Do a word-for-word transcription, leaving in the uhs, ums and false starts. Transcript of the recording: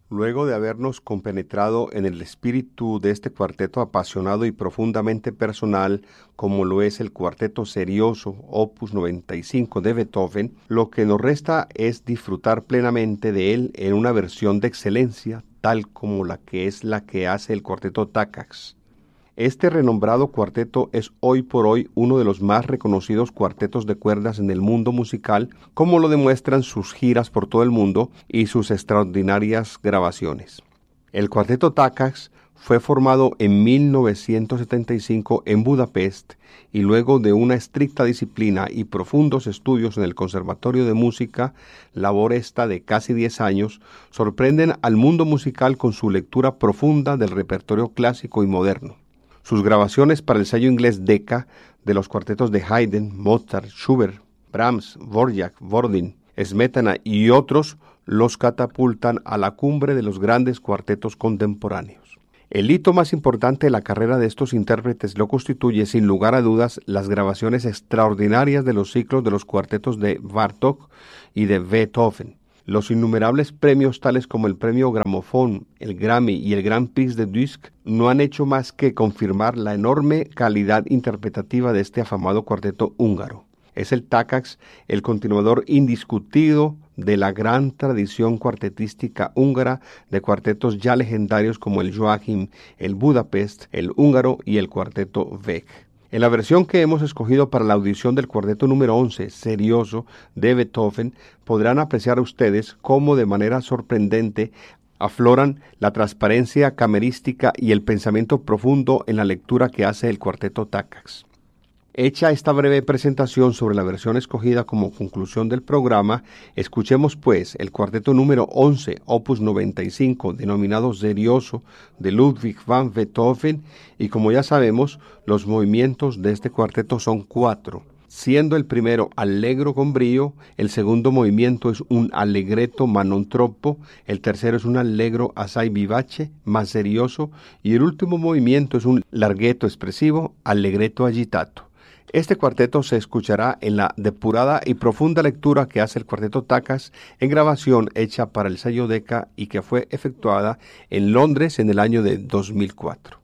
Luego de habernos compenetrado en el espíritu de este cuarteto apasionado y profundamente personal, como lo es el Cuarteto Serioso Opus noventa y cinco de Beethoven, lo que nos resta es disfrutar plenamente de él en una versión de excelencia, tal como la que es la que hace el Cuarteto Takacs. Este renombrado cuarteto es hoy por hoy uno de los más reconocidos cuartetos de cuerdas en el mundo musical, como lo demuestran sus giras por todo el mundo y sus extraordinarias grabaciones. El Cuarteto Takacs fue formado en mil novecientos setenta y cinco en Budapest y luego de una estricta disciplina y profundos estudios en el Conservatorio de Música, labor esta de casi diez años, sorprenden al mundo musical con su lectura profunda del repertorio clásico y moderno. Sus grabaciones para el sello inglés Decca de los cuartetos de Haydn, Mozart, Schubert, Brahms, Dvorak, Bordin, Smetana y otros los catapultan a la cumbre de los grandes cuartetos contemporáneos. El hito más importante de la carrera de estos intérpretes lo constituye sin lugar a dudas las grabaciones extraordinarias de los ciclos de los cuartetos de Bartók y de Beethoven. Los innumerables premios tales como el premio Gramophone, el Grammy y el Grand Prix de Disque no han hecho más que confirmar la enorme calidad interpretativa de este afamado cuarteto húngaro. Es el Takacs el continuador indiscutido de la gran tradición cuartetística húngara de cuartetos ya legendarios como el Joachim, el Budapest, el húngaro y el cuarteto Beck. En la versión que hemos escogido para la audición del cuarteto número once, Serioso, de Beethoven, podrán apreciar ustedes cómo de manera sorprendente afloran la transparencia camerística y el pensamiento profundo en la lectura que hace el cuarteto Takacs. Hecha esta breve presentación sobre la versión escogida como conclusión del programa, escuchemos pues el cuarteto número once, opus noventa y cinco, denominado Serioso, de Ludwig van Beethoven, y como ya sabemos, los movimientos de este cuarteto son cuatro, siendo el primero allegro con brío, el segundo movimiento es un allegretto ma non troppo, el tercero es un allegro assai vivace, más serioso, y el último movimiento es un larghetto expresivo, allegretto agitato. Este cuarteto se escuchará en la depurada y profunda lectura que hace el Cuarteto Takacs en grabación hecha para el sello Decca y que fue efectuada en Londres en el año de dos mil cuatro.